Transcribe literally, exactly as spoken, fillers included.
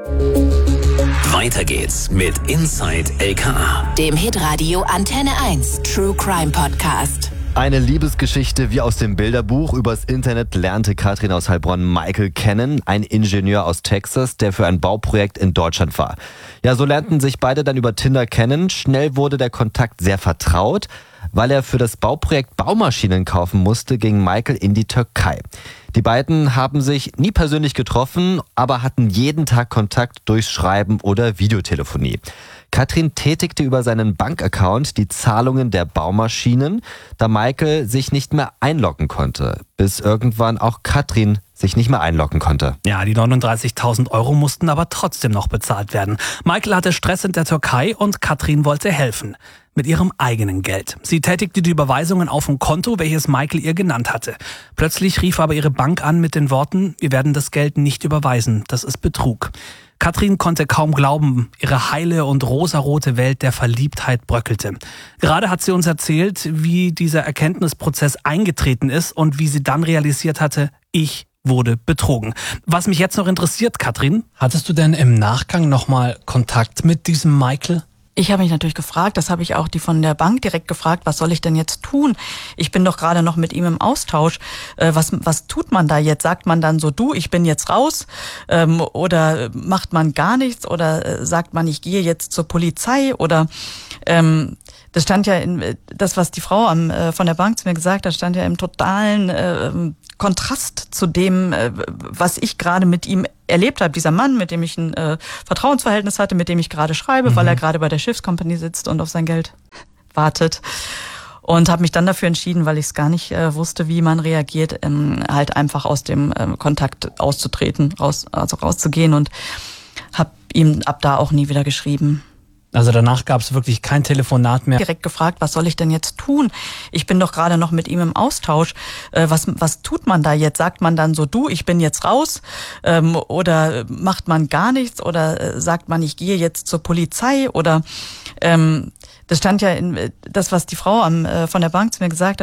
Weiter geht's mit Inside L K A, dem Hitradio Antenne eins True Crime Podcast. Eine Liebesgeschichte wie aus dem Bilderbuch. Übers Internet lernte Katrin aus Heilbronn Michael kennen, ein Ingenieur aus Texas, der für ein Bauprojekt in Deutschland war. Ja, so lernten sich beide dann über Tinder kennen. Schnell wurde der Kontakt sehr vertraut. Weil er für das Bauprojekt Baumaschinen kaufen musste, ging Michael in die Türkei. Die beiden haben sich nie persönlich getroffen, aber hatten jeden Tag Kontakt durch Schreiben oder Videotelefonie. Katrin tätigte über seinen Bankaccount die Zahlungen der Baumaschinen, da Michael sich nicht mehr einloggen konnte, bis irgendwann auch Katrin sich nicht mehr einloggen konnte. Ja, die neununddreißigtausend Euro mussten aber trotzdem noch bezahlt werden. Michael hatte Stress in der Türkei und Katrin wollte helfen. Mit ihrem eigenen Geld. Sie tätigte die Überweisungen auf ein Konto, welches Michael ihr genannt hatte. Plötzlich rief aber ihre Bank an mit den Worten, wir werden das Geld nicht überweisen, das ist Betrug. Katrin konnte kaum glauben, ihre heile und rosarote Welt der Verliebtheit bröckelte. Gerade hat sie uns erzählt, wie dieser Erkenntnisprozess eingetreten ist und wie sie dann realisiert hatte, ich wurde betrogen. Was mich jetzt noch interessiert, Katrin, hattest du denn im Nachgang nochmal Kontakt mit diesem Michael? Ich habe mich natürlich gefragt, das habe ich auch die von der Bank direkt gefragt, was soll ich denn jetzt tun? Ich bin doch gerade noch mit ihm im Austausch. Äh, was, was tut man da jetzt? Sagt man dann so, du, ich bin jetzt raus? Ähm, oder macht man gar nichts? Oder äh, sagt man, ich gehe jetzt zur Polizei? Oder ähm, das stand ja in, das, was die Frau am, äh, von der Bank zu mir gesagt hat, stand ja im totalen äh, Kontrast zu dem, äh, was ich gerade mit ihm erlebt habe. Dieser Mann, mit dem ich ein äh, Vertrauensverhältnis hatte, mit dem ich gerade schreibe, mhm. weil er gerade bei der Schiffskompanie sitzt und auf sein Geld wartet. Und habe mich dann dafür entschieden, weil ich es gar nicht äh, wusste, wie man reagiert, ähm, halt einfach aus dem ähm, Kontakt auszutreten, raus, also rauszugehen, und habe ihm ab da auch nie wieder geschrieben. Also danach gab es wirklich kein Telefonat mehr. Direkt gefragt, was soll ich denn jetzt tun? Ich bin doch gerade noch mit ihm im Austausch. Äh, was, was tut man da jetzt? Sagt man dann so, du, ich bin jetzt raus? Ähm, oder macht man gar nichts? Oder äh, sagt man, ich gehe jetzt zur Polizei? Oder ähm, das stand ja in das, was die Frau am, äh, von der Bank zu mir gesagt hat,